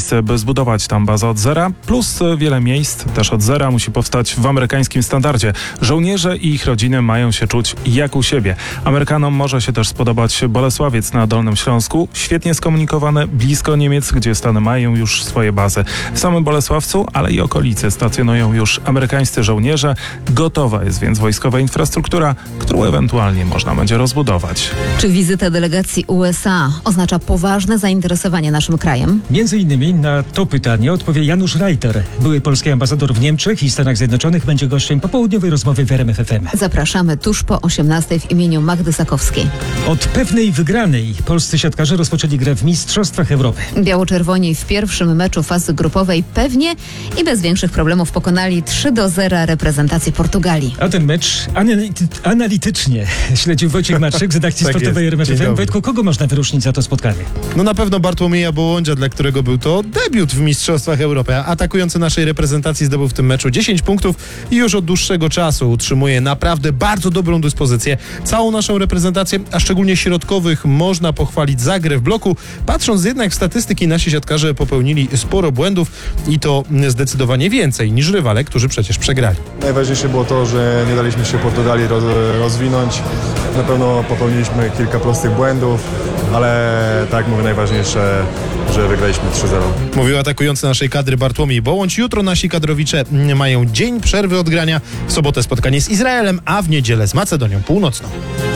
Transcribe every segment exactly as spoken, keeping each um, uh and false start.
miejsce, by zbudować tam bazę od zera, plus wiele miejsc też od zera musi powstać w amerykańskim standardzie. Żołnierze i ich rodziny mają się czuć jak u siebie. Amerykanom może się też spodobać Bolesławiec na Dolnym Śląsku, świetnie skomunikowane, blisko Niemiec, gdzie Stany mają już swoje bazy. W samym Bolesławcu, ale i okolicy stacjonują już amerykańscy żołnierze. Gotowa jest więc wojskowa infrastruktura, którą ewentualnie można będzie rozbudować. Czy wizyta delegacji U S A oznacza poważne zainteresowanie naszym krajem? Między innymi na to pytanie odpowie Janusz Reiter. Były polski ambasador w Niemczech i Stanach Zjednoczonych, będzie gościem popołudniowej rozmowy w R M F F M. Zapraszamy tuż po osiemnastej w imieniu Magdy Sakowskiej. Od pewnej wygranej polscy siatkarze rozpoczęli grę w Mistrzostwach Europy. Biało-czerwoni w pierwszym meczu fazy grupowej pewnie i bez większych problemów pokonali trzy do zera reprezentację Portugalii. A ten mecz anality- analitycznie śledził Wojciech Matrzyk z redakcji Tak sportowej jest. R M F F Dzień M. dobry. Wojtku, kogo można wyróżnić za to spotkanie? No na pewno Bartłomieja Bołądzia, dla którego był to debiut w Mistrzostwach Europy. A atakujący naszej reprezentacji zdobył w tym meczu dziesięć punktów i już od dłuższego czasu utrzymuje naprawdę bardzo dobrą dyspozycję. Całą naszą reprezentację, a szczególnie środkowych, można pochwalić za grę w bloku. Patrząc jednak w statystyki, nasi siatkarze popełnili sporo błędów i to zdecydowanie więcej niż rywale, którzy przecież przegrali. Najważniejsze było to, że nie daliśmy się Portugalii roz, rozwinąć. Na pewno popełniliśmy kilka prostych błędów, ale tak jak mówię, najważniejsze, że wygraliśmy trzy zero. Mówił atakujący naszej kadry Bartłomiej Bołądź. Jutro nasi kadrowicze mają dzień przerwy od grania. W sobotę spotkanie z Izraelem, a w niedzielę z Macedonią Północną.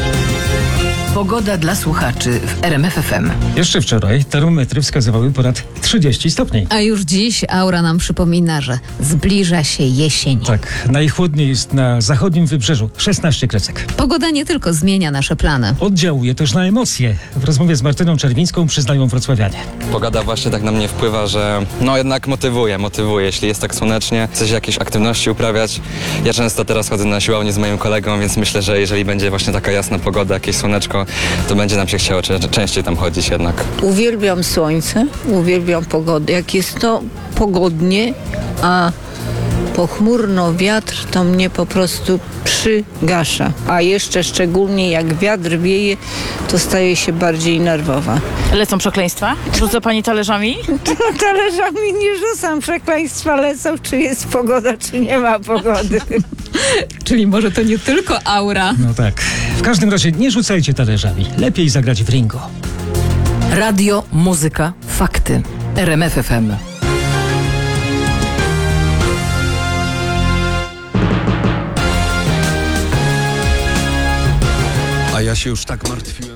Pogoda dla słuchaczy w R M F F M. Jeszcze wczoraj termometry wskazywały ponad trzydzieści stopni. A już dziś aura nam przypomina, że zbliża się jesień. Tak, najchłodniej jest na zachodnim wybrzeżu, szesnaście kresek. Pogoda nie tylko zmienia nasze plany. Oddziałuje też na emocje. W rozmowie z Martyną Czerwińską przyznają wrocławianie. Pogoda właśnie tak na mnie wpływa, że no jednak motywuje, motywuje. Jeśli jest tak słonecznie, chce się jakieś aktywności uprawiać. Ja często teraz chodzę na siłownię z moim kolegą, więc myślę, że jeżeli będzie właśnie taka jasna pogoda, jakieś słoneczko, to będzie nam się chciało cze- częściej tam chodzić jednak. Uwielbiam słońce, uwielbiam pogodę. Jak jest to pogodnie, a pochmurno wiatr, to mnie po prostu przygasza. A jeszcze szczególnie jak wiatr wieje, to staje się bardziej nerwowa. Lecą przekleństwa? Rzuca pani talerzami? Talerzami nie rzucam, przekleństwa lecą, czy jest pogoda, czy nie ma pogody. Czyli może to nie tylko aura. No tak. W każdym razie nie rzucajcie talerzami. Lepiej zagrać w Ringo. Radio, muzyka, fakty. R M F F M. A ja się już tak martwiłem.